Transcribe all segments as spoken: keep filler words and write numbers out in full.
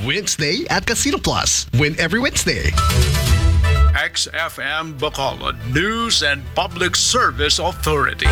Wednesday at Casino Plus. Win every Wednesday. X F M Bacolod News and Public Service Authority.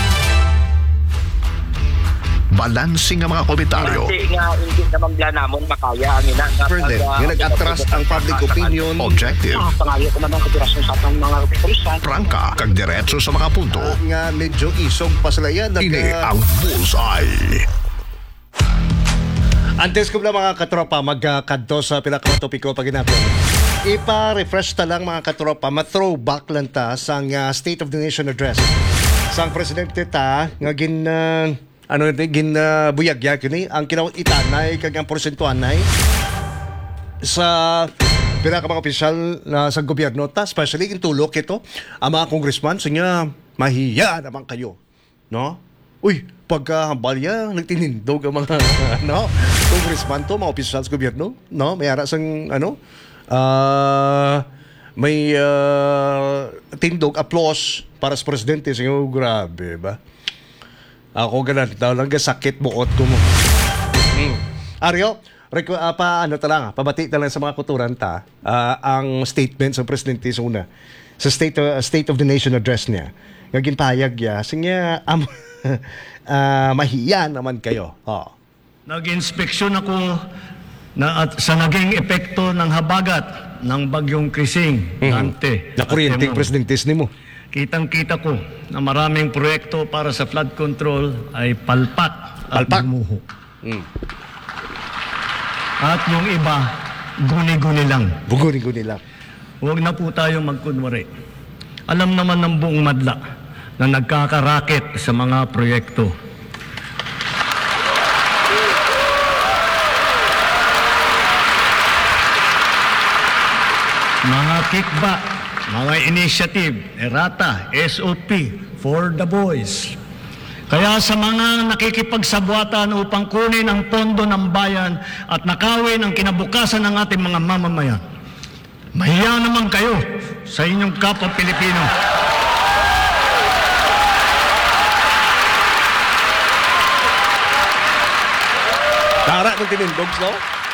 Balansing ang mga komentaryo. Kasi nga, hindi naman bla namon makaya ang ina. Further, yung nag-atras ang public opinion. Objective. Pangayo ko man ang kapirasyon sa atong mga opisyal. Prangka, kag diretso sa mga punto. Nga medyo isog pa sila yan. Ini ang Bullseye. Antes ko lang mga katropa, magkadto sa pinakamatopiko pag natin. Ipa-refresh ta lang mga katropa, ma-throwback lang ta sa uh, State of the Nation Address. Sang Presidente ta, nga gin... Uh, ano ito, gin uh, buyag-yag yun eh. Ang kinawat itanay, kag ang porsentuanay sa pinaka mga opisyal na sa gobyerno ta, especially in tulok ito, ang mga congressman, so nga, mahiya naman kayo. No? Uy, pagkahambalya, nagtinindog ang mga no, congressman to, mga opisyal sa gobyerno. No? May ara sang, ano, uh, may uh, tindog, applause para sa presidente. Sige, oh, grabe ba? Ako ganun, daw lang sakit buot ko mo. Mm. Aryo, reku- uh, pa ano talang, pabati talang sa mga kuturan ta, uh, ang statement sa presidente sa una, sa State of, uh, State of the Nation address niya. Ngagin payag ya, sige um, uh, mahiya naman kayo. Oh. Nag-inspeksyon ako na at sa naging epekto ng habagat ng bagyong Krising, Mm-hmm. Dante. Na kuryenteng presidentes ni mo. Kitang-kita ko na maraming proyekto para sa flood control ay palpak at Palpak? bumuho. Mm. At yung iba, guni-guni lang. Buguni-guni lang. Huwag na po tayong magkunwari. Alam naman ng buong madla na nagkakaraket sa mga proyekto. Mga kickback, mga initiative, errata, S O P, for the boys. Kaya sa mga nakikipagsabwatan upang kunin ang pondo ng bayan at nakawin ang kinabukasan ng ating mga mamamayan, mahiya naman kayo sa inyong kapwa Pilipino. Tara ng tinindog, no?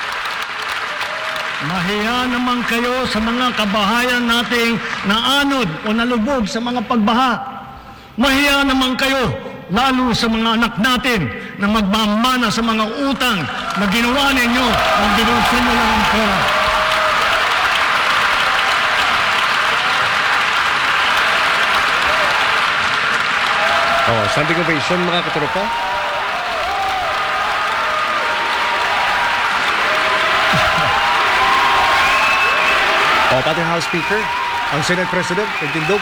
Mahiya naman kayo sa mga kabahayan nating naanod o nalubog sa mga pagbaha. Mahiya naman kayo lalo sa mga anak natin na magmamana sa mga utang na ginawa ninyo ang binulsin nyo lang ang pera. Oh, standing ovation mga katropa. O, pati House Speaker, ang Senate President, nagtindog.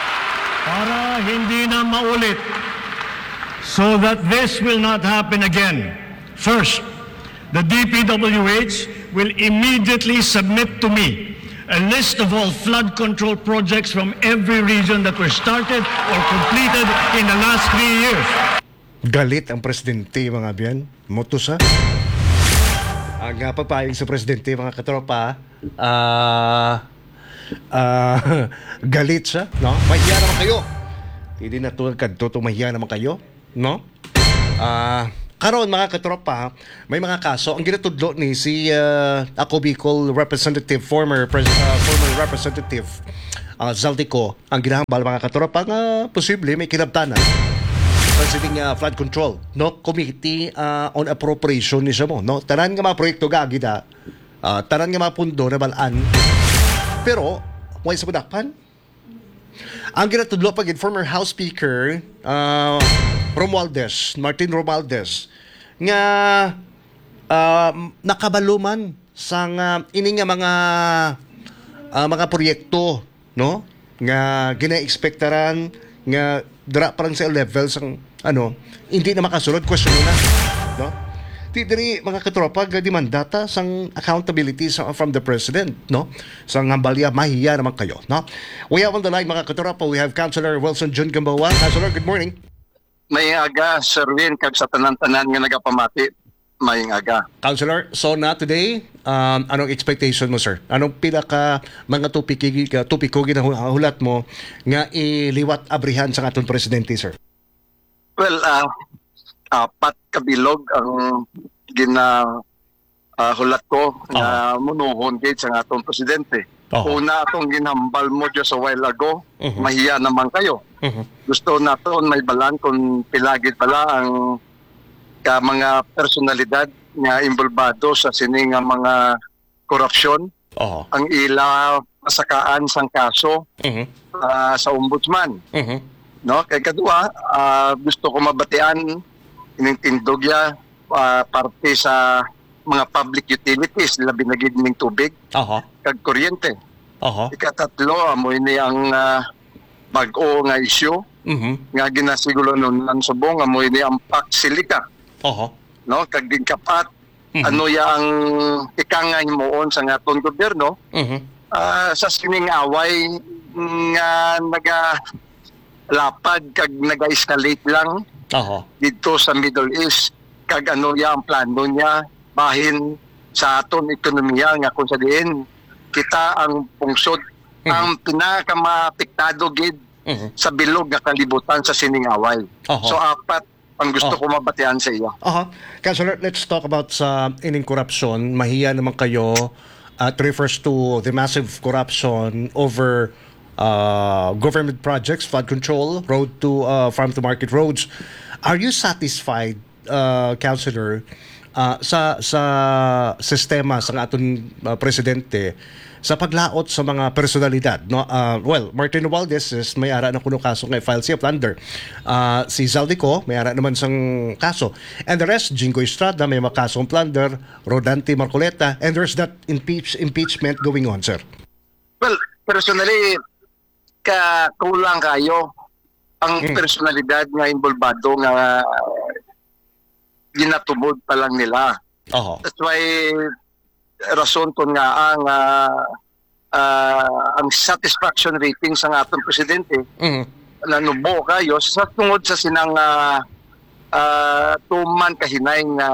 Para hindi na maulit, so that this will not happen again. First, the D P W H will immediately submit to me a list of all flood control projects from every region that were started or completed in the last three years. Galit ang presidente, mga biyan. Motos, ha? Ang uh, pagpahing sa presidente, mga katropa, ah... Uh, uh, galit siya, no? Mahiya naman kayo. Hindi na ito kadto, mahiya naman kayo, no? Ah... Uh, Karon mga katropa, may mga kaso ang ginatudlo ni si uh, ako Bicol representative former pres- uh, former representative uh, Zaldico ang ginahambal mga katropa nga posible may kinabtanan sa sining uh, flood control no committee uh, on appropriation ni siya mo no tanan nga mga proyekto gagida uh, tanan nga mga pundo na balaan pero way sa budakpan ang ginatudlo pag former House Speaker uh, Romualdez, Martin Romualdez nga uh, nakabaluman sa uh, ini nga mga uh, mga proyekto no nga gina-expectaran nga dra parang sa levels ang ano hindi na makasulod question na no di diri mga katropa gadi mandata sang accountability sa, from the president no sang hambalya mahiya naman kayo no we have on the line mga katropa we have Councilor Wilson Jun Gamboa. Councilor, good morning. May aga, Sir Win, kag sa tanan-tanan nga nagapamati, may aga. Councilor, so na today, um, anong expectation mo, sir? Anong pila ka mga tupiki, ka, tupiko ginahulat mo nga iliwat abrihan sa atong presidente, sir? Well, uh, apat kabilog ang gina ah, hulat ko nga munuhon gid sa atong presidente. Oo. Una atong ginhambal mo just a while ago, Mhm. mahiya naman kayo. Mhm. Gusto naton may balan kung pilagid pala ang ka mga personalidad nga involvado sa sini nga mga korupsyon, Oo. ang ila masakaan sang kaso Mhm. ah, sa ombudsman. Mhm. No, kay kadua, ah, gusto ko mabatian ining tindog ya ah, parte sa mga public utilities, labi na gid ning tubig Aha. kag kuryente. Aha. Ikatatlo, amo ini ang ah, bag-o nga isyu Mhm. nga ginasigulo nun ang subong, amo ini ang Pac-Silica. Aha. No, kag din kapat, Mhm. ano ya ang ikangay moon sa ngaton gobyerno Mhm. ah, sa sining away nga naga lapad kag naga-escalate lang Aha. dito sa Middle East kag ano ya ang plano niya bahin sa aton ekonomiya nga kung sa diin kita ang pungsod ang pinakamaapektado gid Mhm. sa bilog nga kalibutan sa sining away. Aha. So apat ang gusto Oh. ko mabatian sa iya. Aha. Councilor, let's talk about sa ining corruption. Mahiya naman kayo. Uh, it refers to the massive corruption over uh, government projects, flood control, road to uh, farm to market roads. Are you satisfied, uh, Councilor, uh, sa sa sistema sa aton uh, presidente sa paglaot sa mga personalidad, no? Uh, well, Martin Romualdez is may ara na kuno kaso nga file siya plunder. Uh, si Zaldico may ara naman sang kaso. And the rest, Jingo Estrada may makasong plunder, Rodante Marcoleta, and there's that impeach impeachment going on, sir. Well, personally ka kulang kayo ang Mm. personalidad nga involvado nga ginatubod pa lang nila. Oho. That's why rason kon nga ang ah, ah, ang satisfaction rating sa atong presidente Mhm. nanubo kayo sa tungod sa sinang uh, uh, tuman kahinay nga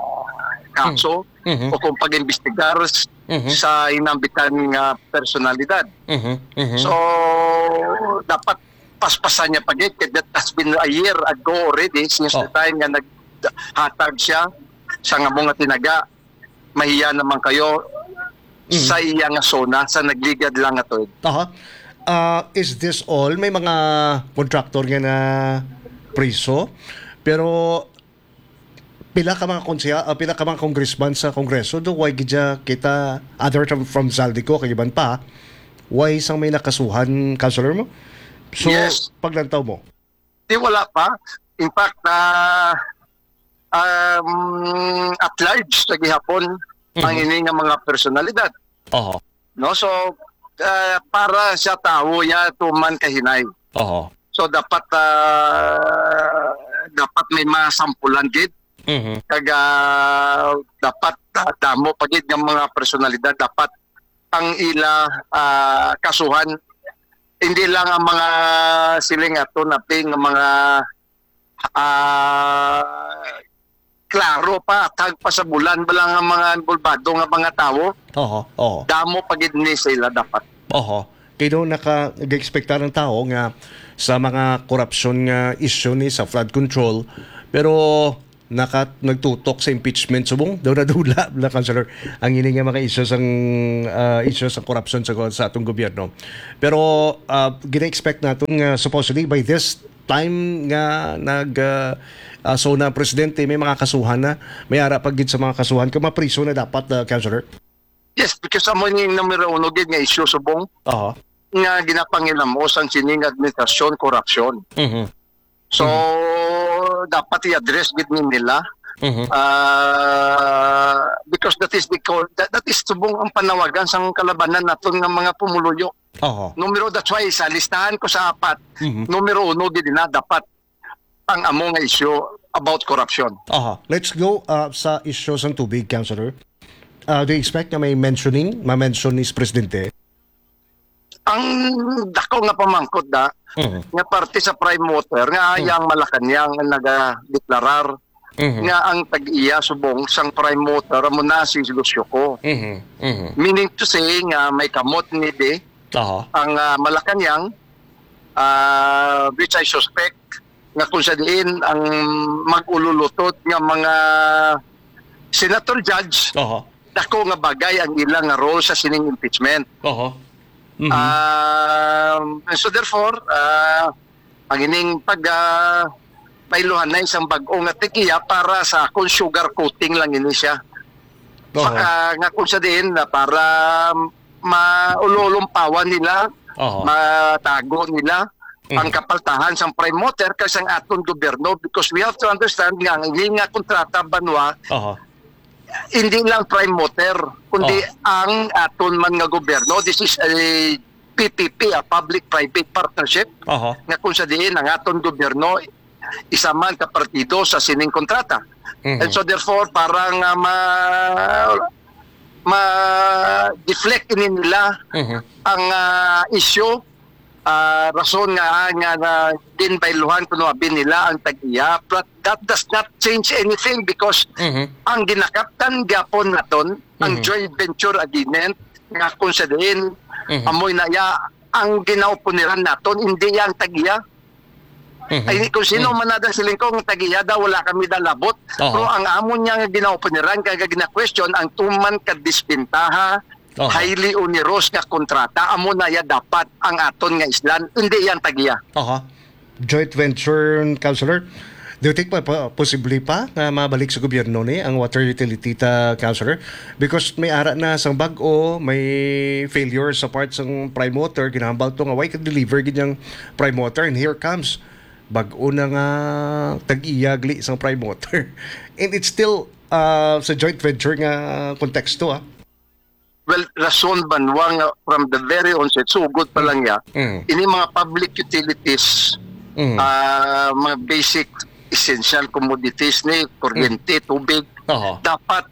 kaso Mhm. o kung pag-imbestigar Mhm. sa inambitan nga personalidad. Mhm. Mhm. So dapat paspasan niya pagit kaya that has been a year ago already since Oh. the time nga naghatag siya sa nga mga tinaga. Mahiya naman kayo Mm. sa iya nga zona sa nagligad lang ato. Aha. Uh, is this all? May mga contractor nga na priso, pero pila ka mga konseha, uh, pila ka mga congressman sa kongreso do why gidya kita other from, from Zaldico kay iban pa why sang may nakasuhan, councilor mo? So Yes. paglantaw mo. Di wala pa. In fact, na um, at large sa gihapon ang Mhm. ini nga mga personalidad. Oho. No? So, uh, para sa tao, ya tuman kahinay. Oho. So, dapat uh, dapat may masampulan gid. Mhm. Kag uh, dapat uh, damo pagid ng mga personalidad. Dapat ang ila uh, kasuhan hindi lang ang mga siling ato naping mga ah klaro pa tag pa sa bulan ba lang ang mga involvado nga mga tao Oho. Oho. damo pagid ni sila dapat. Oho. Kaya doon naka, nag-expecta ng tao nga sa mga korupsyon nga issue ni sa flood control, pero naka, nagtutok sa impeachment subong daw na dula na councilor ang ini nga mga issues ang uh, issues sa korupsyon sa, sa atong gobyerno. Pero uh, gina-expect nato nga supposedly by this time nga nag uh, uh, so na presidente may mga kasuhan na, may ara pagid sa mga kasuhan kung mapriso na dapat, uh, councilor. Yes, because amo ni numero uno gid nga issue subong Oho. nga ginapangilamos ang sining administrasyon korupsyon. Mhm. So dapat i-address gid ni nila. Mhm. Ah, because that is the co- that, that is subong ang panawagan sang kalabanan naton nga mga pumuluyo. Oho. Numero, that's why sa listahan ko sa apat, Mhm. numero uno gid na dapat ang amo nga issue about corruption. Aha. Let's go uh, sa issues ng tubig, Councilor. Uh, do you expect na may mentioning, ma-mention ni Presidente? Ang dako nga pamangkot da, Mhm. nga parte sa prime water, nga yang Malacanang nga naga-deklarar Mhm. nga ang tag-iya subong sang prime water amo na si Lucio ko. Mhm. Mhm. Meaning to say nga may kamot ni de Aha. ang uh, Malacanang, uh, which I suspect nga kung sa diin ang mag-ululutot nga mga senator judge, Oho. dako nga bagay ang ilang nga role sa sining impeachment. Oho. Mhm. Um, so therefore, uh, ang ining pag uh, pailuhan na isang bag-o nga tekiya para sa akong sugar coating lang ini siya. Oho. Baka nga kung sa din na para maululumpawan nila, Oho. matago nila Mhm. ang kapaltahan sa prime motor kasi ang atong gobyerno, because we have to understand nga ang hindi nga kontrata banwa Oho. hindi lang prime motor kundi ang aton man nga gobyerno. This is a P P P, a public-private partnership, Oho. nga kung sa diin ang aton gobyerno isa man ka partido sa sining kontrata. Mhm. And so therefore parang uh, ma ma deflect ini nila Mhm. ang uh, issue, uh, rason nga nga na din bailuhan kuno abin nila ang tag-iya, but that does not change anything because Mhm. ang ginakaptan gapon naton ang Mhm. joint venture agreement nga kung sa diin Mhm. amoy na ya ang ginaupuniran naton hindi yang tag-iya. Mhm. Ay kung sino man nada siling kong tagiyada wala kami dalabot. Oo. Pero ang amon niya nga ginaupuniran kag gina-question ang tuman ka dispintaha Oo. highly onerous nga kontrata amo na ya dapat ang aton nga islan hindi yan tagiya. Oho. Joint venture, Councilor. Do you think pa, pa posible pa na mabalik sa gobyerno ni ang water utility ta, Councilor? Because may ara na sang bag-o, may failure sa parts ng prime water, ginahambal to nga why can deliver ganyang prime water, and here comes bag-o na nga tag-iyagli sang prime water. And it's still uh, sa joint venture nga konteksto, ah. Well, rason banwa nga from the very onset sugod pa lang ya. Mm. Ini mga public utilities, Mm. ah, mga basic essential commodities ni kuryente, tubig, Oho. dapat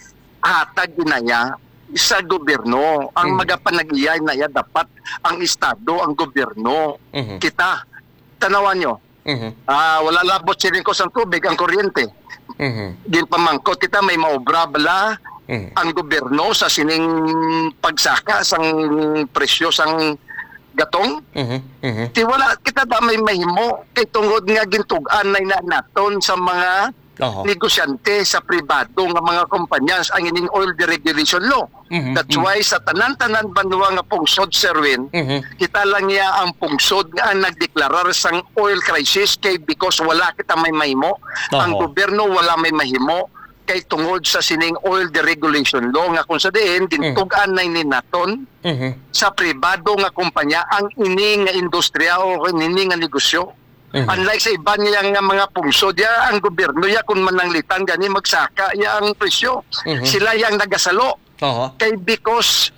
hatag ginaya sa gobyerno. Ang Mm. magapanag-iyay na ya dapat ang estado, ang gobyerno. Mhm. Kita, tanawan nyo, Mhm. ah, wala labot siring ko sa tubig, ang kuryente. Mhm. Ginpamangkot kita, may maobra bala Mhm. ang gobyerno sa sining pagsaka sang presyo sang gatong. Mhm. Mhm. Ti wala kita da may mahimo kay tungod nga gintugan na ina naton sa mga Oho. negosyante sa pribado nga mga kumpanyas ang ining oil deregulation law. Mhm. That's why sa tanan-tanan banwa nga pungsod, Sir Win, Mhm. kita lang niya ang pungsod nga ang nagdeklarar sang oil crisis kay because wala kita may mahimo. Ang Oho. gobyerno wala may mahimo kay tungod sa sining oil deregulation law nga kung sa diin dintugan na ini naton Mhm. sa pribado nga kumpanya ang ini nga industriya o ini nga negosyo. Mhm. Unlike sa iba niya nga mga pungsod, ya ang gobyerno ya kung mananglitan gani magsaka ya ang presyo. Mhm. Sila yang nagasalo Oho. kay because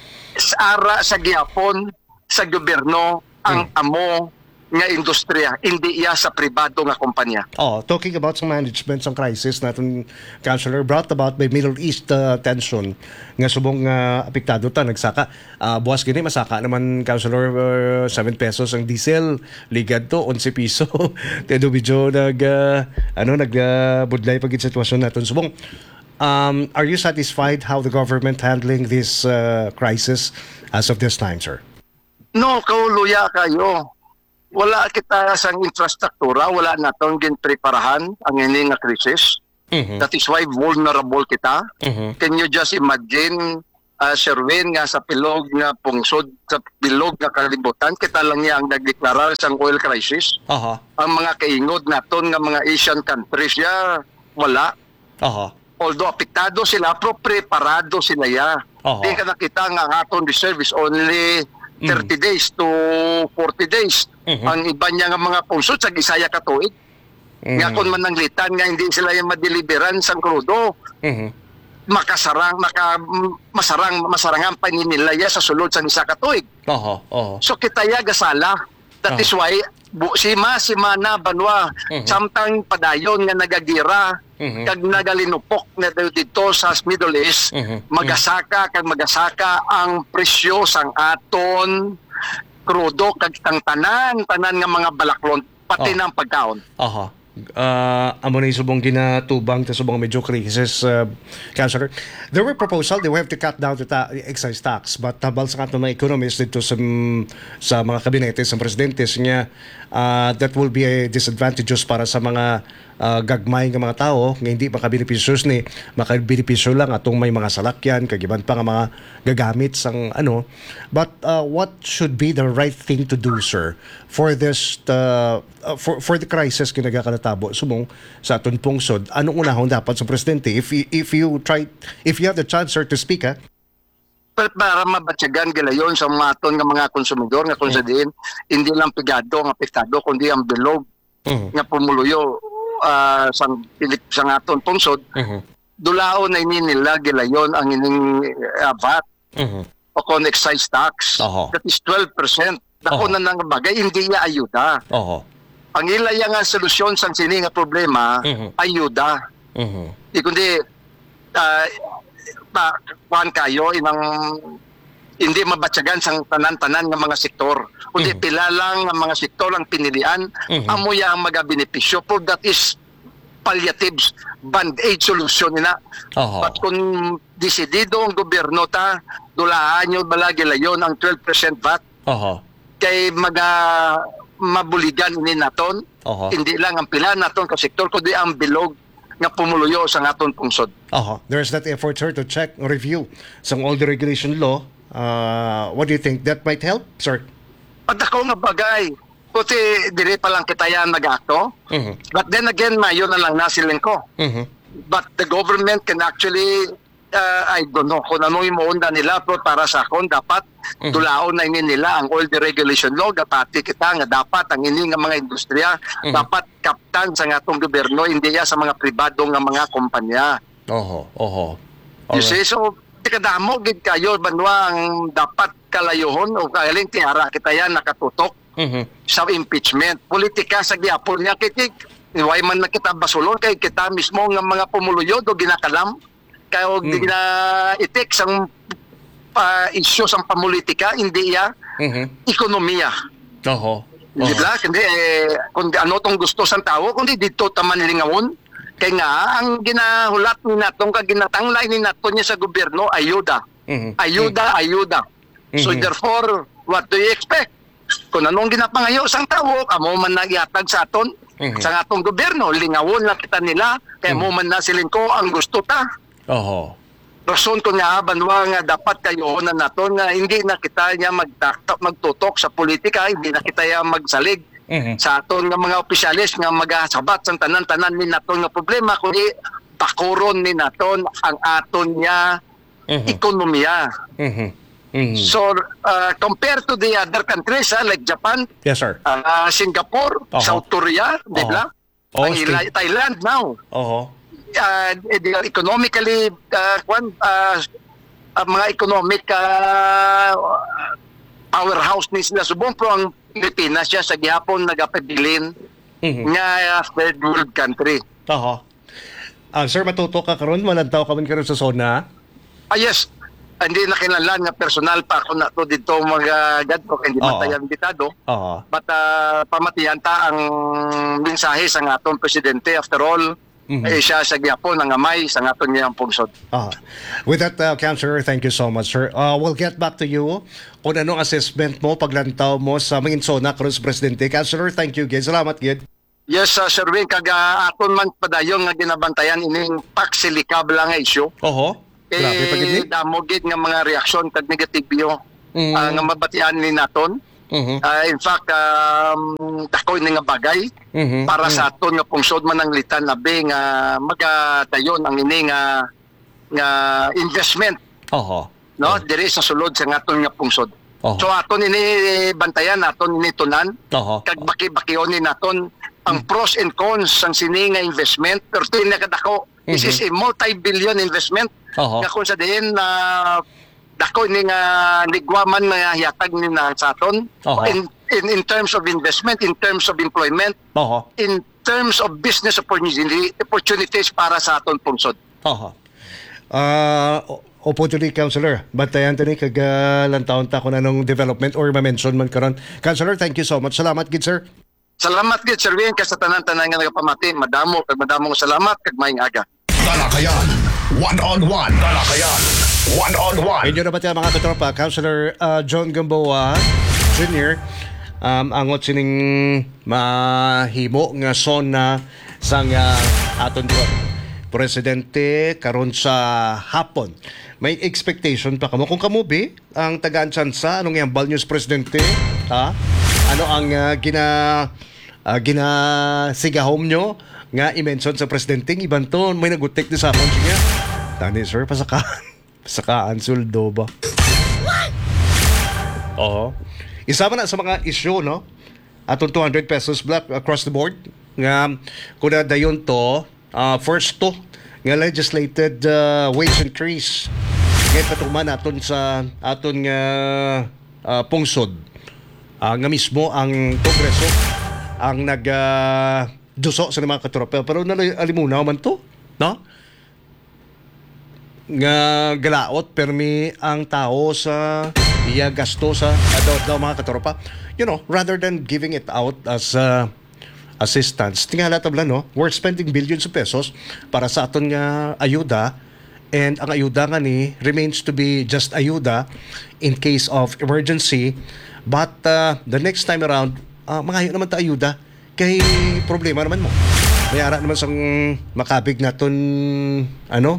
sa ara sa gihapon sa gobyerno ang amo nga industriya, hindi iya sa pribado nga kumpanya. Oh, talking about some management some crisis natin, Councilor, brought about by Middle East uh, tension nga subong uh, apektado ta nagsaka. Uh, buwas gini masaka naman, Councilor, uh, seven pesos ang diesel, ligad to eleven piso. Tedo medyo nag uh, ano nag uh, budlay pag sitwasyon natin subong. Um, are you satisfied how the government handling this uh, crisis as of this time, sir? No, kauluya kayo. Wala kita sang infrastruktura, wala natong ginpreparahan ang ini nga krisis. Mhm. That is why vulnerable kita. Mhm. Can you just imagine, uh, Sherwin, nga sa pilog nga pungsod, sa pilog nga kalibutan, kita lang niya ang nagdeklarar sang oil crisis. Aha. Ang mga kaingod naton nga mga Asian countries, ya, wala. Aha. Although apektado sila, pero preparado sila ya. Oho. Di ka nakita nga ang aton reserve is only thirty days to forty days. Mhm. Ang iba niya nga mga pungsod sa gisaya ka tuig. Mhm. Nga kung mananglitan nga hindi sila yung madeliveran sang krudo, Mhm. makasarang, maka, masarang, masarangan pa ni nila ya sa sulod sang isa ka tuig. Oho. Oho. So kita ya gasala. That Ah. is why bu, si ma si mana banwa Mhm. samtang padayon nga nagagira Mhm. kag nagalinupok na daw dito sa Middle East, Mhm. magasaka kag magasaka ang presyo sang aton krudo kag tang tanan tanan nga mga balaklon pati Oh. ng pagkaon. Aha. Uh, amo na yung subong ginatubang ta subong medyo crisis, uh, Councilor. There were proposal they will have to cut down the ta- excise tax, but tabal sa kato mga economists dito sa, sa mga kabinete sa presidente niya, uh, that will be a disadvantageous para sa mga ah, gagmay nga mga tao nga hindi makabenepisyos ni makabenepisyo lang atong may mga salakyan kagiban pa nga mga gagamit sang ano. But uh, what should be the right thing to do, sir, for this uh, uh, for for the crisis kinagakanatabo sumong sa aton pungsod? Anong unahon dapat sa presidente if y- if you try if you have the chance, sir, to speak, ha? para, para mabatyagan galayon sa mga aton nga mga konsumidor nga kung sa diin hindi lang pigado nga apektado kundi ang bilog Mhm. nga pumuluyo ah, sang Pilip sang aton pungsod Mhm. dulaon na ini nila gilayon ang ining uh, V A T Mhm. o kon excise tax. Oho. That is twelve percent. Dako Oho. na nang bagay hindi niya ayuda. Oho. Ang ilaya nga solusyon sang sini nga problema Mhm. ayuda. Mhm. Di kundi uh, pa kuan kayo inang hindi mabatyagan sang tanan-tanan nga mga sektor. Kundi Mhm. pila lang nga mga sektor ang pinilian Mhm. amo ya ang magabenepisyo for that is palliatives band-aid solution na. Oho. But kung desidido ang gobyerno ta dulaan nyo balagi layon ang twelve percent V A T Oho. kay maga mabuligan ini naton. Oho. Hindi lang ang pila naton ka sektor kundi ang bilog nga pumuluyo sa aton pungsod. Oho. There's that effort, sir, to check or review some all the regulation law. Uh, what do you think that might help, sir? At ako nga bagay, kuti diri pa lang kita yan nag-akto. Mhm. But then again, mayo na lang nasilin ko. Mhm. But the government can actually, uh, I don't know, kung ano yung muunda nila, pero para sa akon, dapat Mhm. dulaon na ini nila ang all the regulation law, gapati kita nga dapat ang ini nga mga industriya, Mhm. dapat kaptan sa nga atong gobyerno, hindi ya sa mga pribado nga mga kumpanya. Oho. Oho. You Alright. see, so, di kadamo, gid kayo, banwa ang dapat kalayohon, o kaling tiyara kita yan nakatutok Mhm. sa impeachment. Politika sa giapon niya, kay kay way man na kita basulon, kay kita mismo nga mga pumuluyod o ginakalam, kaya og di Mm. na itik sang uh, isyo sang pamulitika, hindi ya Mhm. ekonomiya. Oho. Di Oho. ba? Kundi, eh, kundi ano tong gusto sang tao, kundi dito taman lingawon. Kaya nga, ang ginahulat ni natong kaginatanglay ni nato niya sa gobyerno, ayuda. Mhm. Ayuda, ayuda. So Mhm. therefore, what do you expect? Kung anong ginapangayo sang tao, amo man nagyatag sa aton, Mhm. sa atong gobyerno, lingawon lang kita nila, kaya mo man na silin ko ang gusto ta. Oho. Rason ko nga, banwa nga dapat kayo na naton nga hindi na kita niya magtaktak, magtutok sa politika, hindi na kita niya magsalig Mhm. sa aton nga mga opisyalis nga magasabat sa tanan-tanan ni naton nga problema, kundi pakuron ni naton ang aton niya Mhm. ekonomiya. Mhm. Mhm. So, uh, compared to the other countries, ah, like Japan, Yes, sir. uh, Singapore, Oho. South Korea, di ba? Oh, Ang ila- Steve. Thailand now, Oho. uh, they are economically, uh, kwan, uh, uh, mga economic uh, powerhouse ni sila subong, pero ang Pilipinas siya sa gihapon nagapabilin Mhm. nga uh, third world country. Oho. Ah, sir, matuto ka karon, malantaw ka man karon sa zona. Ah, yes, hindi na kinahanglan nga personal pa ako na to dito mga gadto, hindi Oo. man tayo imbitado. Oho. But uh, pamatiyan ta ang mensahe sa aton presidente, after all, Mhm. eh, siya sa gyapon ang amay sa aton niyang pungsod. Ah. With that, uh, Councilor, thank you so much, sir. Uh, we'll get back to you kung anong assessment mo, paglantaw mo sa mga zona karon sa presidente. Councilor, thank you, Gid. Salamat, Gid. Yes, uh, Sir Wing, kaga aton man padayon nga ginabantayan ining paksilikab lang nga issue. Oho. Grabe pa, Gid. Eh, damo gid nga mga reaksyon kag negatibyo Mm. ah, nga mabatian ni naton. Mhm. Ah, in fact, um, dakoy ni nga bagay Mhm. para sa aton nga pungsod man ang litan labi nga magadayon ang ini nga nga investment, Oho. no, diri sa sulod sa aton nga pungsod. Oho. So aton ini bantayan, aton ini tunan, Oho. kag baki-bakyon ni naton ang pros and cons sang sini nga investment, pero ito yung nakadako. This Mhm. is a multi-billion investment Oho. nga kung sa diin na dako ni nga ligwaman nga hiatag ni na sa aton Oho. in, in in terms of investment, in terms of employment, Oho. in terms of business opportunity, opportunities para sa aton pungsod. Oho. Ah, uh, opo to ni Councilor. Bantayan to ni kag uh, lantaon ta kung anong development or ma-mention man karon. Councilor, thank you so much. Salamat, Gid, sir. Salamat gid Sir Wing, ka sa tanan-tanan nga nagapamati, madamo kag madamong salamat kag maayong aga. Talakayan. One-on-one. Talakayan. One-on-one. Medyo na ba tayo mga katropa? Councilor uh, John Gamboa Junior Um, angot sining mahimo nga zona sang uh, aton ko presidente karon sa hapon. May expectation pa kamo kung kamo be ang tagaan tsansa anong yang News presidente, ha? Ano ang uh, gina uh, gina sigahom nyo nga i-mention sa presidente iban to may nagutik di sa akon siya. Tani sir pasakaan. Pasakaan suldo ba? Oo. Isama na sa mga issue, no? Atong two hundred pesos black across the board. Nga, kung na dayon to, uh, first to, nga legislated uh, wage increase. Ngayon patuman aton sa aton nga uh, pungsod. Uh, nga mismo ang Kongreso ang nag uh, duso sa mga katropa. Pero nalimunaw man to, no? Nga galaot permi ang tao sa iya gasto sa daw, daw mga katropa, you know, rather than giving it out as uh, assistance. Tingala tabla, no? We're spending billions of pesos para sa aton nga ayuda, and ang ayuda nga ni remains to be just ayuda in case of emergency. But uh, the next time around, uh, mangayo naman ta ayuda kay problema naman mo. Mayara naman sang makabig naton ano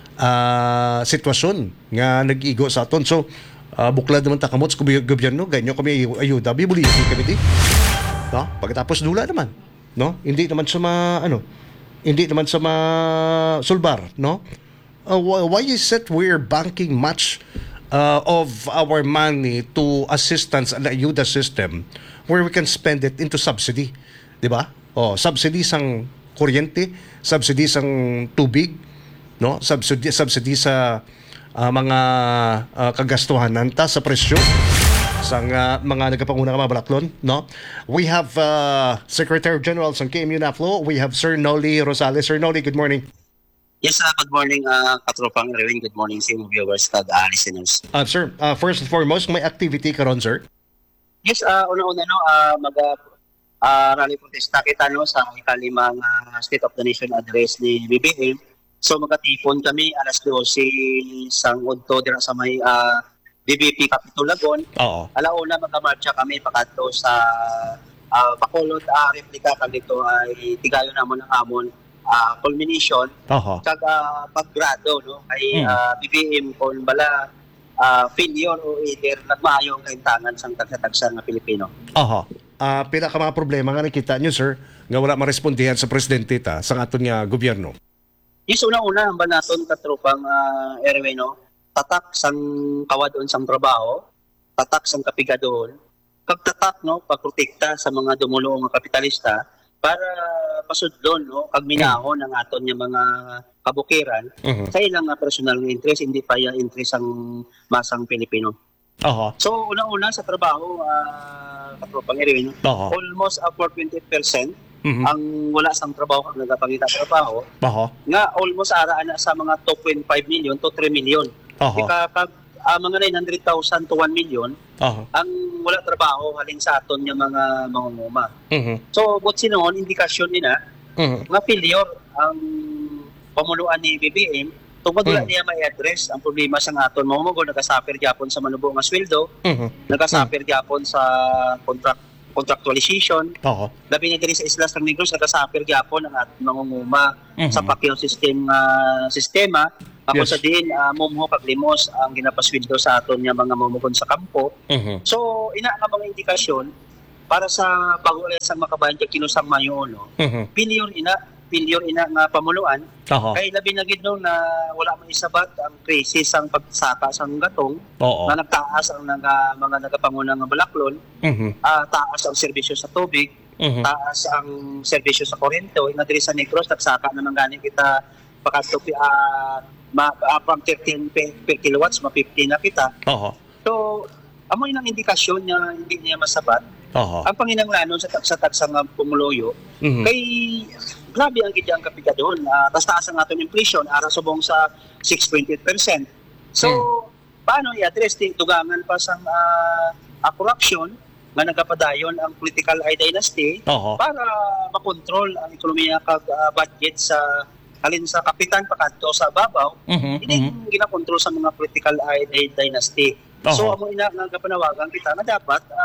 uh, sitwasyon nga nag-igo sa aton. So Uh, buklad naman takamot sa gobyerno, ganyan kami ayuda, bibuli kami di. No? Pagkatapos dula naman, no? Hindi naman sa ma ano, hindi naman sa ma sulbar, no? Uh, why is it we're banking much uh, of our money to assistance and ayuda system where we can spend it into subsidy, di ba? Oh, subsidy sang kuryente, subsidy sang tubig, no? Subsidy subsidy sa Uh, mga uh, kagastuhan nanta sa presyo sa uh, mga nagkapangunang mabalaklon, no? We have uh, Secretary General sang K M U NAFLO. We have Sir Noli Rosales. Sir Noli, good morning. Yes, uh, good morning, uh, Katropang Erwin. Good morning sa mga viewers at uh, listeners. Uh, sir, uh, first and foremost, may activity karon, sir? Yes, uh, una-una, no, uh, mag uh, uh, rally protesta kita no, sa ikalimang uh, State of the Nation address ni B B M. So magkatipon kami alas dose sang udto dira sa may uh, D B P Capitol Lagon. Oo. Alauna magkamarcha kami pakadto sa uh, Bacolod uh, replika kag dito ay tigayon namon ang amon uh, culmination. Oo. Kag uh, paggrado no kay hmm. uh, B B M kon bala uh, failure o either nagmaayo ang kaintangan sang tagsa-tagsa nga Pilipino. Oo. Uh, pila ka mga problema nga nakita nyo, sir, nga wala marespondihan sa presidente ta sa aton nga gobyerno. Yes, una-una, ang banaton katropang uh, Erwin, no? Tatak sang kawadon sang trabaho, tatak sang kapigadon, kagtatak, no? Pagprotekta sa mga dumulong nga kapitalista para pasudlon, no? Kag minahon ang aton nga mga kabukiran uh-huh. sa ilang uh, personal interest, hindi pa yung interest ang masang Pilipino. Uh-huh. So, una-una sa trabaho, uh, katropang Erwin, uh-huh. almost uh, for twenty percent Mm-hmm. ang wala sang trabaho kag nagapangita trabaho uh-huh. nga almost araan na sa mga two point five million to three million. Uh-huh. Ika kag uh, mga nine hundred thousand to one million uh-huh. ang wala trabaho halin sa aton nga mga mangunguma. Uh-huh. So but sinon indikasyon nina uh-huh. nga failure ang pamunuan ni B B M tungod wala uh-huh. niya may address ang problema sa aton mamugol nagasuffer gyapon sa manubo nga sweldo, uh-huh. nagasuffer gyapon sa contract contractualization. Oo. Labi na diri sa Islas ng Negros nagka-suffer gyapon ang ating mangunguma uh-huh. sa pakyo system uh, sistema. Ako yes. sa din uh, mumho kag limos ang ginapasweldo sa aton nga mga mamugon sa kampo. Uh-huh. So ina nga mga indikasyon para sa bago sa makabayan kay kinusang Mayo no. Uh-huh. Failure ina failure ina nga pamuluan. Uh-huh. Kay labi na gid no na wala man isabat ang krisis ang pagsaka sang gatong. Uh-huh. Na nagtaas ang naga, mga nagapangunang nga balaklon. Uh-huh. Uh, taas ang serbisyo sa tubig, uh-huh. taas ang serbisyo sa kuryente. Nga diri sa Negros nagsaka naman gani kita pakadto uh, ma uh, from thirteen per, per kilowatts ma fifteen na kita. Uh-huh. So amo inang indikasyon nga hindi niya masabat. Uh-huh. Ang panginanglanon sa tagsa-tagsa nga pumuloyo uh-huh. kay grabe ang gidya ang kapigadon. Uh, tas taas ang aton inflation ara subong sa six point eight percent. So uh-huh. paano i-address ting tugangan pa sang uh, uh, corruption nga nagapadayon ang political dynasty uh-huh. para makontrol ang ekonomiya kag uh, budget sa halin sa kapitan pakadto sa babaw uh-huh. hindi uh-huh. ginakontrol sa mga political dynasty. Uh-huh. So amo ina nga panawagan kita na dapat uh,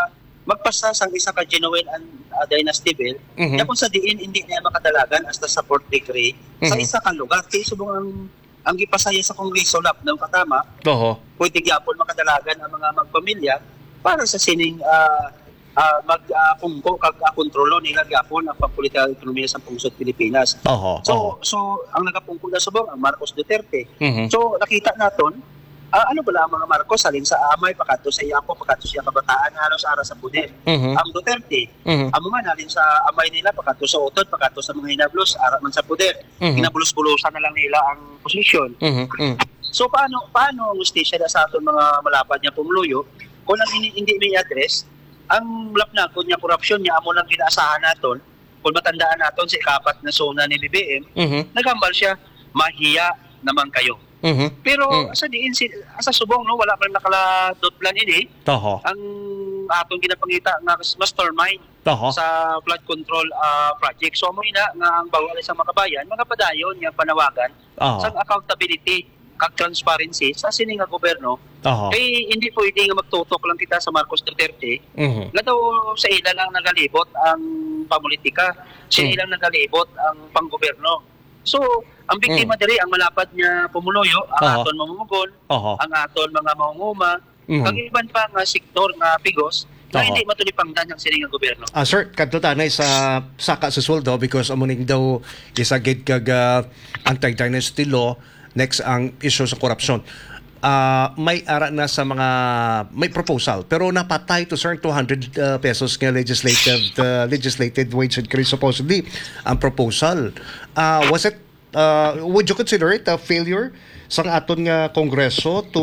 magpasa sang isa ka genuine and uh, dynasty bill, Mhm. mm kung sa diin hindi niya makadalagan hasta sa fourth degree sa Mhm. isa ka lugar. Kaya subong ang ang gipasaya sa Kongreso lap ng katama, Oho. pwede gyapon makadalagan ang mga magpamilya para sa sining uh, uh, mag uh, kungko kag uh, kontrolo nila gyapon ang pampolitikal ekonomiya sa pungsod Pilipinas. Oho. So Oho. so ang nagapungko na subong ang Marcos Duterte. Mhm. So nakita naton ah, ano bala ang mga Marcos salin sa amay pakato sa iyapo pakato siya kabataan halos ara sa puder. Mhm. Ang Duterte Mhm. amo man halin sa amay nila pakato sa utod pakato sa mga hinablos ara man sa puder. Mhm. Hinabulos-bulusan na lang nila ang posisyon. Mhm. Mhm. So paano paano ang justisya na sa aton mga malapad niya pumuluyo kung lang hindi, hindi may address ang lapnakon niya korupsyon niya amo lang ginaasahan naton kung matandaan naton sa ikapat na zona ni B B M Mhm. nagambal siya mahiya naman kayo. Mhm. Pero Mm. asa diin si asa subong no wala man nakaladot plan ini Oho. ang atong ginapangita nga mastermind Oho. sa flood control ah, project. So mo ina nga ang bawal sa makabayan mga padayon nga panawagan Oho. sa accountability kag transparency sa sini nga gobyerno. Oho. Kay hindi pwede nga magtutok lang kita sa Marcos Duterte Mhm. nga daw sa ila lang nagalibot ang pamulitika, sa Mm. ilang nagalibot ang panggobyerno. So, ang biktima diri ang malapad niya pumuloyo, ang Aha. aton mamumugon, Oho. ang aton mga mangunguma, Mhm. kag iban pa nga sektor nga pigos na Aha. hindi matulipangdan ang sining nga gobyerno. Ah, sir, kadto tanay sa saka sa sweldo because amuning daw isagid kag uh, anti-dynasty law next ang issue sa korupsyon. Ah, may ara na sa mga may proposal pero napatay to certain two hundred uh, pesos nga legislative uh, legislated wage increase supposedly ang proposal. Ah, was it uh, would you consider it a failure sa aton nga kongreso to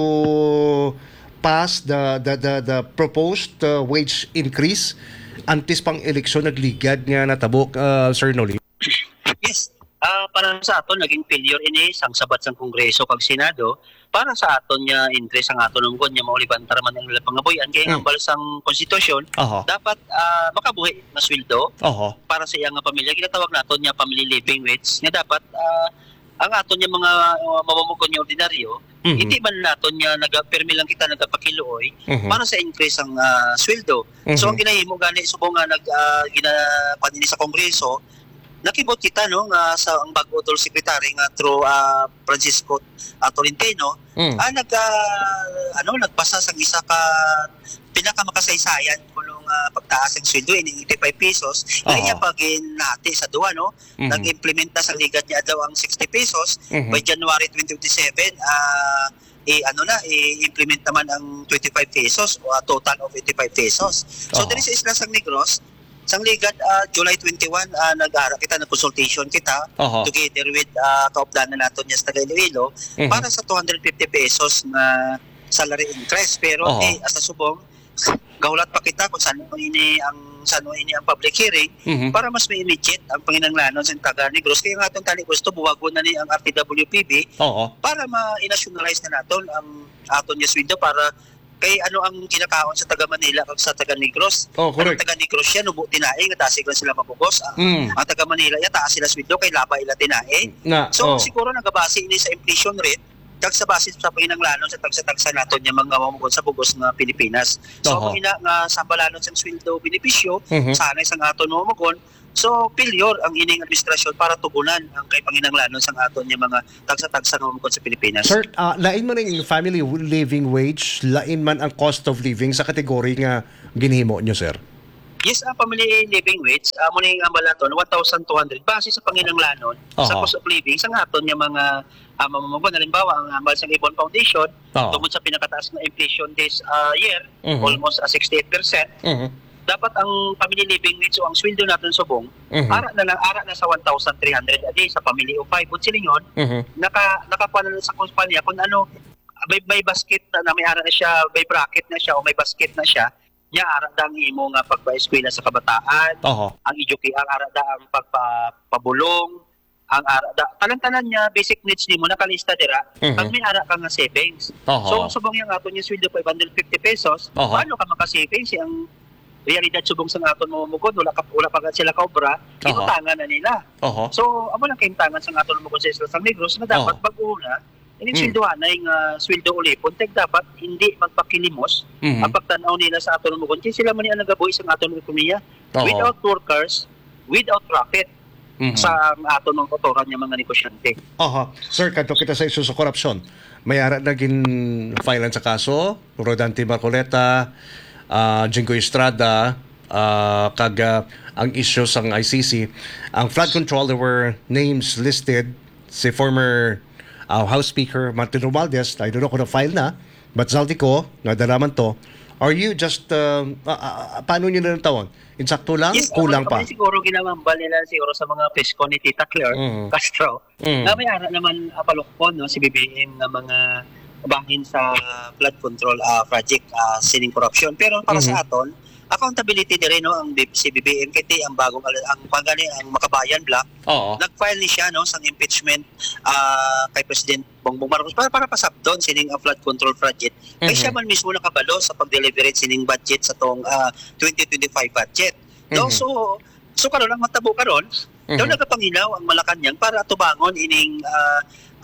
pass the the the, the proposed uh, wage increase antes pang eleksyon nagligad nga natabok, uh, Sir Noli? Yes. Ah, para sa aton naging failure ini sang sabat sang Kongreso kag Senado para sa aton nya interest ang aton ungkod nya maulibantar man ang ilang pangabuyan kay Mm. ang balsang konstitusyon Oho. dapat ah, makabuhi na sweldo Oho. para sa iyang nga pamilya. Ginatawag naton nya family living wage nga dapat ah, ang aton nya mga uh, mamamukon nya ordinaryo Mhm. hindi man naton nya nagapermi lang kita nagapakiluoy Mhm. para sa increase ang ah, sweldo. So Mhm. ang ginahimo gani subong nga nag uh, gina panini sa Kongreso nakibot kita no nga sa ang bago tol secretary nga through ah, Francisco uh, Tolentino Mm. ah nag ah, ano nagpasa sa isa ka pinakamakasaysayan kulong uh, pagtaas ng sweldo ini eighty-five pesos na Oo. iya pagin nati sa duwa no Mhm. nag-implement na sa ligat niya daw ang sixty pesos Mhm. by January twenty twenty-seven ah eh ano na i-implement naman ang twenty-five pesos o a total of eighty-five pesos. So Oo. diri sa Isla San Negros sang ligat ah, July twenty-one ah, nag-ara kita nag consultation kita Oho. together with uh, kaupdanan naton niya sa taga Iloilo Mhm. para sa two hundred fifty pesos na salary increase pero Oo. eh asa subong gaulat pa kita kung saan mo ini ang saan mo ini ang public hearing Mhm. para mas may immediate ang panginanglanon sa taga Negros kaya nga atong tali gusto buwagon na ni ang R T W P B Oo. para ma-nationalize na naton ang aton nga sweldo para kay ano ang kinakaon sa taga Manila kag sa taga Negros. Oh, Ang correct. taga Negros siya nubo tinae nga tasig lang sila mabugos. Ang, Mm. ang taga Manila ya taas sila sweldo kay laba ila tinae. Na, So oh. siguro nagabase ini sa inflation rate kag sa base sa panginanglanon sa tagsa-tagsa naton nga mga mamugod sa bugos nga Pilipinas. So Oho. kung ina nga sa balanon sa sweldo benepisyo Mhm. sanay sang aton mamugod. So failure ang ining administrasyon para tugunan ang kay panginanglanon sang aton nga mga tagsa-tagsa nga mamugod sa Pilipinas. Sir, ah, lain man ang family living wage, lain man ang cost of living sa kategory nga ginhimo nyo, sir? Yes, ang family living wage, uh, muna yung ambalaton, one thousand two hundred base sa panginanglanon sa Aha. cost of living sa aton yung mga uh, mamamagon. Halimbawa, ang ambal sa Ibon Foundation, Aha. tungkol sa pinakataas na inflation this uh, year, Mhm. almost uh, sixty-eight percent, Mhm. dapat ang family living wage o ang sweldo natin subong, Mhm. ara na lang, ara na sa one thousand three hundred a day sa family of five. But silingon, Mhm. naka, nakakuha na sa kumpanya kung ano, may, may basket na, na may ara na siya, may bracket na siya o may basket na siya, niya ara dang imo nga pagpa-eskwela sa kabataan, Oho. ang eduki ang ara da ang pagpapabulong, ang ara da tanan-tanan niya basic needs nimo nakalista dira, Mhm. pag may ara ka nga savings. Oho. So subong yang aton yung sweldo five hundred fifty pesos, Oho. paano ka maka-savings ang realidad subong sa aton mamumugod wala ka wala pa sila kaobra, Oho. inutangan na nila. Oho. So amo lang kaimtangan sa aton mamumugod sa Isla San Negros na dapat Oho. bag-una Ining sweldohan na yung uh, sweldo ulipon, tag dapat hindi magpakilimos Mhm. ang pagtanaw nila sa aton mo kung sila man ang nagabuhi sa aton ekonomiya. Oo. Without workers, without profit Mhm. sa aton ng kotoran ng mga negosyante. Aha. Sir, kanto kita sa isu sa korupsyon. May ara naging filean sa kaso, Rodante Marcoleta, uh, Jingo Estrada, uh, kag uh, ang issue sang I C C. Ang flood control, there were names listed. Si former uh, House Speaker Martin Romualdez, I don't know kung na-file na, but saldi ko, nadalaman to, are you just, uh, uh, uh, paano nyo na tawon? Insakto lang? Yes, Kulang ako- pa? ako siguro ginamambal nila siguro sa mga pesko ni Tita Claire Mhm. Castro. Mhm. Na may ara naman apalokpon no si B B M nga mga bahin sa flood control ah, project uh, sining corruption. Pero para Mhm. sa aton, accountability din rin no ang B- si B B M kiti ang bagong al- ang pagani ang Makabayan Block. Oo. Nag-file ni siya no sang impeachment ah, kay President Bongbong Marcos para para pasabdon sining ah, flood control project. Kay Mhm. siya man mismo nakabalo sa pag-deliberate sining budget sa tong ah, twenty twenty-five budget. No, Mhm. so so karon lang matabo karon, Mhm. daw nagapanginaw ang Malacanang para tubangon ining ah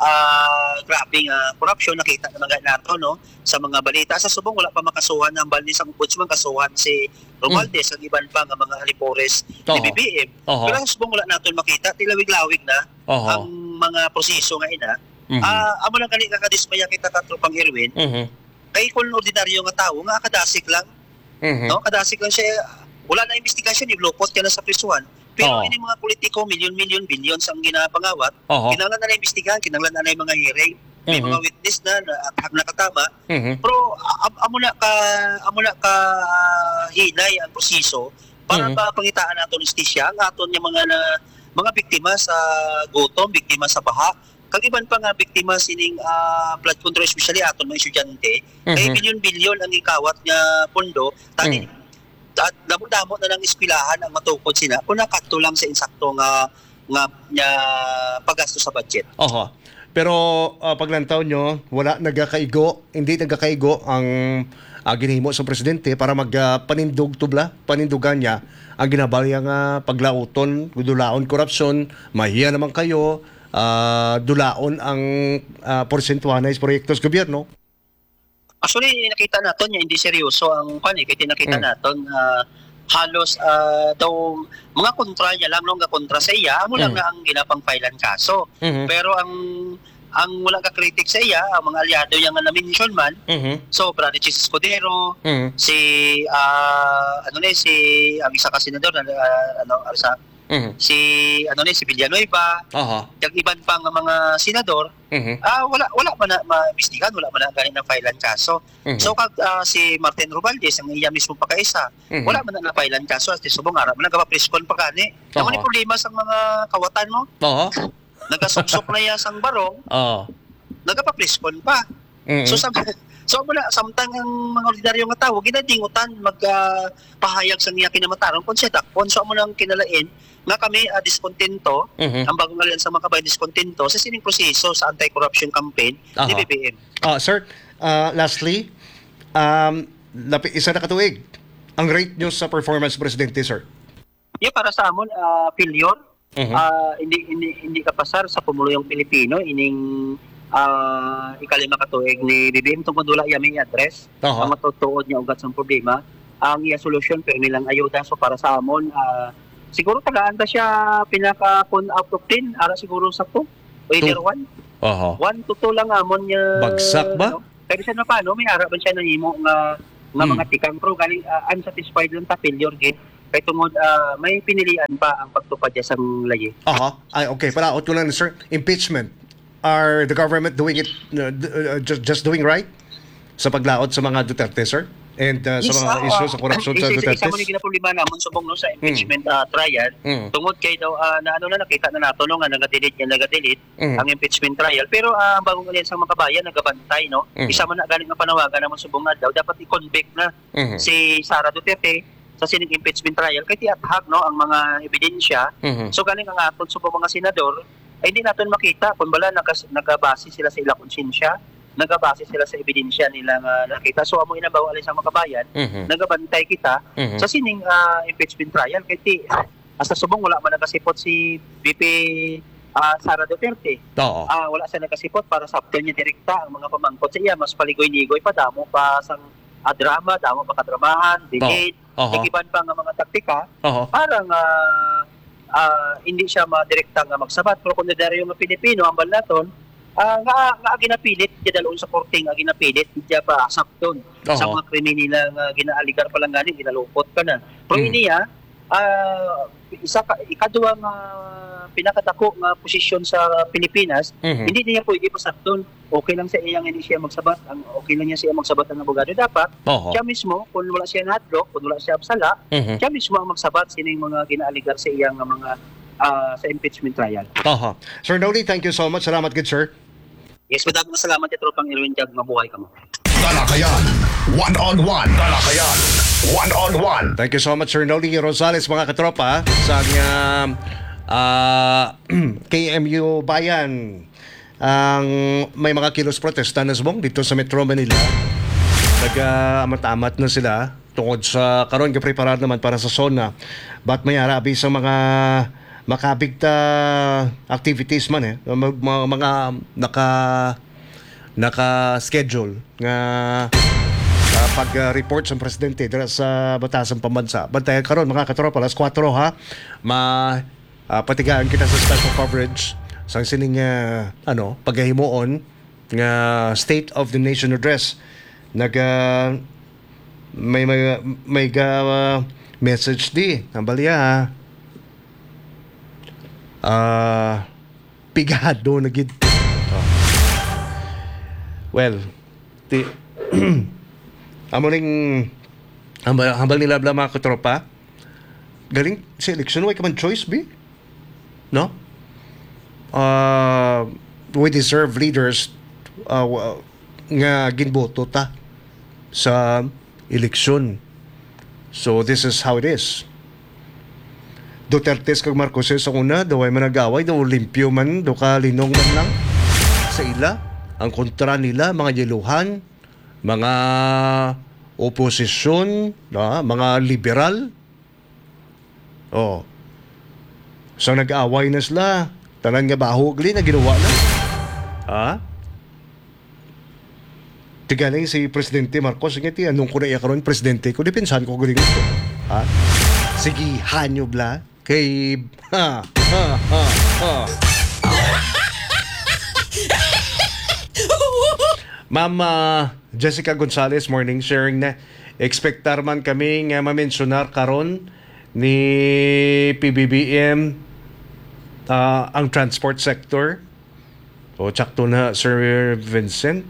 ah grabing ah, corruption nakita naman nato no sa mga balita sa subong wala pa makasuhan ang balis ang ombudsman kasuhan si Romualdez ang iban pa nga mga alipores ni Oo. B B M. Oo. Pero sa subong wala naton makita tilawig-lawig na Oo. ang mga proseso nga ina. Mhm. Ah amo lang kani kakadismaya kita katropang Erwin Mhm. kay kung ordinaryo nga tawo nga kadasik lang Mhm. no kadasik lang siya wala na investigasyon iblopot ka na sa prisuhan pero Oo. ini mga politiko milyon-milyon billions ang ginapangawat Oo. kinahanglan na na imbestigahan kinahanglan na na yung mga hearing may Mhm. mga witness na na at nakatama Mhm. pero am- amo na ka amo na ka ah, hinay ang proseso para Mhm. pa pangitaan nato ng justisya ang aton nga mga na, mga biktima sa gutom biktima sa baha kag iban pa nga biktima sining ah, flood control especially aton mga estudyante kay Mhm. bilyon-bilyon ang ikawat nga pondo tani Mhm. at damo-damo na ng eskwelahan ang matukod sila kung nakadto lang sa insakto nga nga, nga paggasto sa budget. Oho. Pero uh, paglantaw nyo, wala nagkakaigo, hindi nagkakaigo ang uh, ginahimo sa presidente para magpanindog tubla, panindugan niya ang ginabalya nga paglauton, dulaon korupsyon, mahiya naman kayo, uh, dulaon ang uh, porsentuhan sa proyektos gobyerno. Actually, nakita naton nga hindi seryoso ang kan eh. Kaya nakita Mm. naton ah, halos ah, daw mga kontra niya lang nung kontra sa iya, amo lang Mm. na ang ginapang filean kaso. Mhm. Pero ang ang wala ka kritik sa iya, ang mga aliado niya nga na-mention man, Mhm. so Brother Jesus Escudero, Mhm. si ah, ano ni si ang isa ka senador na ah, ano ano sa Mhm. si ano ni si Villanueva, Aha. yung iban pang mga senador, Mhm. ah wala wala man na maimbestigahan, wala man na ganin na filean kaso. Mhm. So kag ah, si Martin Romualdez ang iya mismo pagkaisa, Mhm. wala man na na-filean kaso at subong ara man nagapa-preskon pa kani. Oo. Naman ni problema sa mga kawatan mo, Oho. nagasuksok na ya sang barong, Oo. nagapa-preskon pa. Mhm. So sa so muna samtang ang mga ordinaryo nga tawo ginadingutan magpahayag sa iya kinamataron kung siya dakpon so amo nang kinalain nga kami ah, diskontento Mhm. ang bagong aliansa sa mga kabayan diskontento sa sining proseso sa anti-corruption campaign ni Aha. B B M. Ah, sir, uh, lastly, um, lapi, isa na katuig, ang rate nyo sa performance presidente, sir? Yeah, para sa amon uh, failure, Mhm. ah, hindi hindi hindi kapasar sa pumuluyong Pilipino ining uh, ikalima katuig ni B B M tungkol dula iya may address Aha. ang matutuod niya ugat sa problema ang iya solution pero nilang ayuda so para sa amon ah, siguro tagaan ta siya pinaka kun out of ten ara siguro sakto o either Two. one Aha. one to two lang amon niya Bagsak ba? ano, pero siya na paano may ara ba siya nahimo nga nga Hmm. mga tikang pro galing ah, unsatisfied lang ta failure gid kay tungod ah, may pinilian pa ang pagtupad niya sa layi. Aha. Ay, okay. Paraot ko lang, sir. Impeachment. Are the government doing it, uh, d- uh, just, just doing right sa paglaot sa mga Duterte, sir? And uh, sa mga ah, issue sa korupsyon sa isa, isa, Duterte? isa mo ni ginaproblema namon subong no sa impeachment ah, trial Mm. tungod kay daw ah, na ano na nakita na nato no nga naga-delete nga naga-delete Mm. ang impeachment trial pero ah, ang bagong aliansa mga kabayan nagabantay no Mm. isa man na galing nga panawagan namon subong nga daw dapat i-convict na Mhm. si Sara Duterte sa sining impeachment trial kay tiathag no ang mga ebidensya Mhm. so galing ang aton subong mga senador ay hindi natin makita kung bala nagas, nagabase sila sa ilang konsensya nagabase sila sa ebidensya nila nga nakita so amo inabaw alin sa mga kabayan Mhm. nagabantay kita Mhm. sa sining ah, impeachment trial kay ti hasta subong wala man nagasipot si B P ah, Sara Duterte. Oo. Ah, wala siya nagkasipot para sa apel niya direkta ang mga pamangkot sa iya, mas paligoy-ligoy pa, damo pa sang ah, drama, damo pa kadramahan, debate, Oo. ikiban pa nga mga taktika, Oo. parang ah, ah, hindi siya madirekta nga magsabat. Pero kung nadaryo nga Pilipino, ang balaton, ah, nga, nga ginapilit, didaloon sa korte nga ginapilit, hindi pa sakton sa Oo. mga kriminal nga ginaaligar pa lang ganin, ginalupot ka na. Pero Mm. iniya, ah, isa ka, ikaduwa nga pinakadako nga posisyon sa Pilipinas, Mhm. hindi niya pwede pasakton. Okay lang sa iyang hindi siya magsabat, ang okay lang niya siya magsabat ng abogado. Dapat, Oo. siya mismo, kung wala siya na-hadlock, kung wala siya absala, Mhm. siya mismo ang magsabat sino yung mga ginaaligar sa iyang nga mga ah, sa impeachment trial. Oo. Sir Noli, thank you so much. Salamat, good sir. Yes, madaming salamat ito pang Irwin Jag, mabuhay ka mo. Talakayan. One-on-one. Talakayan. One-on-one. Thank you so much, Sir Noli Rosales, mga katropa, sa uh, uh, K M U Bayan. Ang may mga kilos protesta na subong dito sa Metro Manila. Nag-amat-amat na sila tungod sa karon gipreparar naman para sa SONA. But may arabi sa mga makabigta activities man eh. Mga, mga, mga naka naka-schedule nga uh, pag-report sa presidente dira sa Batasan Pambansa. Bantayan karon mga katropa, alas kwatro ha. Ma uh, patigaan kita sa special coverage sang sining uh, ano, paghimuon nga State of the Nation address. Nag uh, may may may ga, uh, message di ang balya ha. Ah, pigado na gid. Oh. Well, ti amo ning hambal, hambal nila bla mga katropa. Galing sa election, way ka man choice be. No? Uh, we deserve leaders uh, nga ginboto ta sa eleksyon. So this is how it is. Dutertes kag Marcoses sa una, daw ay managaway, daw limpyo man, daw ka linong man lang sa ila. Ang kontra nila, mga yeluhan, mga oposisyon, na, mga liberal. Oh. So nag-away na sila. Tanan nga baho, gali na ginawa na. Ha? Tigaling si Presidente Marcos, nga ti, anong ko na ikaroon, Presidente ko, dipinsan ko galing ito. Ha? Sige, hanyo bla. Kay ha ha ha ha. Mama Jessica Gonzalez, morning, sharing na. Expectar man kami nga mamensionar karon ni P B B M uh, ang transport sector. O tsakto na, Sir Vincent.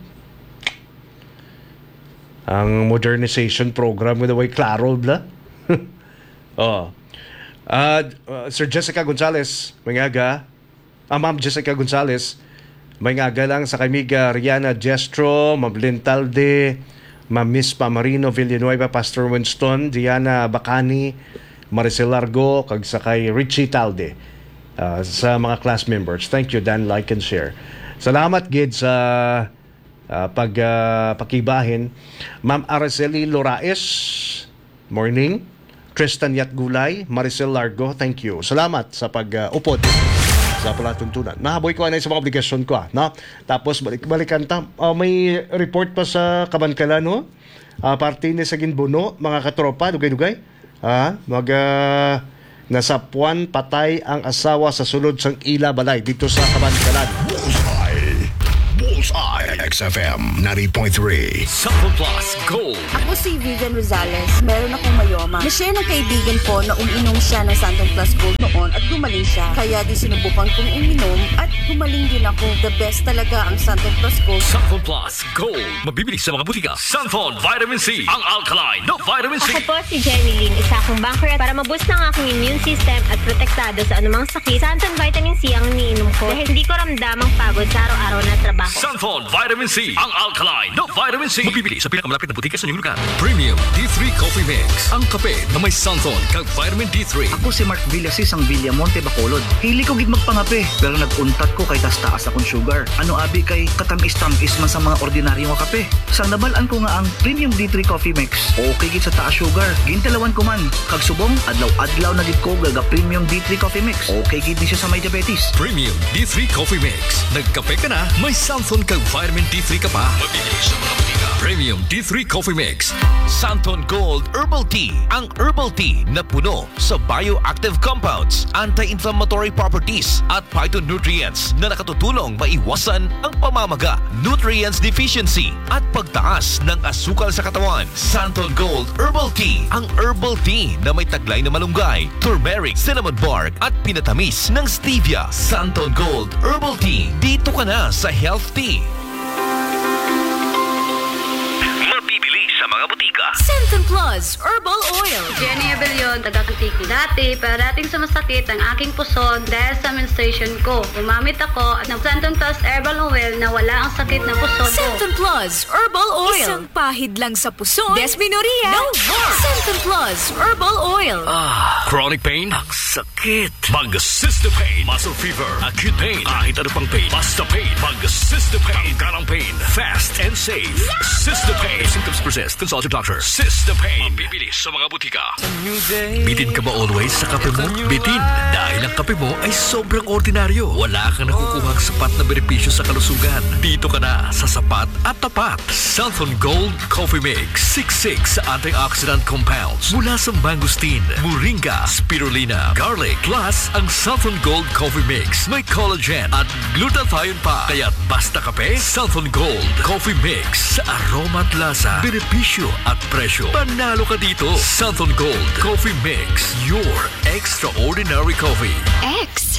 Ang modernization program with the way klaro bla. Oh. Uh, uh, Sir Jessica Gonzalez, mangaga. Ah, Ma'am Jessica Gonzalez, mangaga lang sa kamiga Rihanna Jestro, Ma'am Lynn Talde, Ma'am Miss Pamarino Villanueva, Pastor Winston, Diana Bacani, Maricel Largo, kag sa kay Richie Talde, uh, sa mga class members. Thank you, Dan, like and share. Salamat gid sa uh, pag uh, pakibahin. Ma'am Araceli Loraes, morning. Tristan Yat Gulay, Maricel Largo, thank you. Salamat sa pag-upod uh, sa palatuntunan. Nahaboy ko anay sa mga obligasyon ko, ah, no? Tapos balik-balikan ta. Uh, may report pa sa Kabankala, no? Uh, party ni sa Ginbuno, mga katropa, dugay-dugay. Ah, mag uh, nasapuan patay ang asawa sa sulod sang Ila Balay dito sa Kabankalan. Bullseye. Bullseye. X F M ninety point three. Sample Plus Gold. Ako si Vivian Rosales. Meron akong mayoma. Na-share ng kaibigan ko na uminom siya ng Santon Plus Gold noon at gumaling siya. Kaya di sinubukan kong uminom at gumaling din ako. The best talaga ang Santon Plus Gold. Sample Plus Gold. Mabibili sa mga butika. Santon Vitamin C. Ang alkaline no vitamin C. Ako po si Jenny Lynn, isa akong banker para maboost ng aking immune system at protektado sa anumang sakit. Santon Vitamin C ang iniinom ko dahil hindi ko ramdam ang pagod sa araw-araw na trabaho. Santon Vitamin C, ang alkaline na vitamin C. Mabibili sa pinakamalapit na butika sa inyong lugar. Premium D three Coffee Mix, ang kape na may Santon kag vitamin D three. Ako si Mark Villasis ang Villamonte Bacolod. Hili ko gid magpangape, pero nag-untat ko kay tas-taas akong sugar. Ano abi kay katamis-tamis man sa mga ordinaryo nga kape. Sang nabalaan ko nga ang Premium D three Coffee Mix. Okay gid sa taas sugar. Gintalawan ko man kag subong adlaw-adlaw na gid ko gaga Premium D three Coffee Mix. Okay gid ni siya sa may diabetes. Premium D three Coffee Mix. Nagkape ka na, may Santon kag vitamin D three ka pa. Mabibili sa mga butika. Premium D three Coffee Mix. Santon Gold Herbal Tea, ang herbal tea na puno sa bioactive compounds, anti-inflammatory properties at phytonutrients na nakatutulong maiwasan ang pamamaga, nutrients deficiency at pagtaas ng asukal sa katawan. Santon Gold Herbal Tea, ang herbal tea na may taglay na malunggay, turmeric, cinnamon bark at pinatamis ng stevia. Santon Gold Herbal Tea, dito ka na sa Health Tea. Mabibili sa mga butika. Santon Plus Herbal Oil. Jenny Abellion, taga-Kantiki. Dati, parating sa masakit ang aking puson dahil sa menstruation ko. Gumamit ako ng Santon Plus Herbal Oil na wala ang sakit ng puson ko. Santon Plus Herbal Oil. Isang pahid lang sa puson. Desmenoria. No more. Santon Plus Herbal Oil. Ah, chronic pain? Ang sakit. Mag-Cysta Pain. Muscle fever. Acute pain. Kahit ano pang pain. Basta pain. Mag-Cysta Pain. Tanggalang pain. Fast and safe. Cysta Pain. If symptoms persist, consult your doctor. Cysta Pain. Mabibili sa mga butika. Bitin ka ba always sa kape mo? Bitin. Dahil ang kape mo ay sobrang ordinaryo. Wala kang nakukuhang sapat na benepisyo sa kalusugan. Dito ka na sa sapat at tapat. Santon Gold Coffee Mix. sixty-six antioxidant compounds mula sa mangosteen, moringa, spirulina, garlic. Plus, ang Santon Gold Coffee Mix may collagen at glutathione pa. Kaya't basta kape, Santon Gold Coffee Mix. Sa aroma at lasa, benepisyo at presyo. Panalo ka dito. Santon Gold Coffee Mix. Your extraordinary coffee. X.